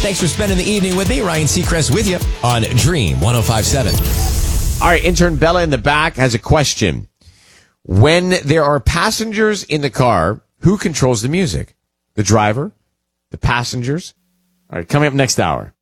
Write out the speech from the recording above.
Thanks for spending the evening with me. Ryan Seacrest with you on Dream 105.7. All right, intern Bella in the back has a question. When there are passengers in the car, who controls the music? The driver? The passengers? All right, coming up next hour.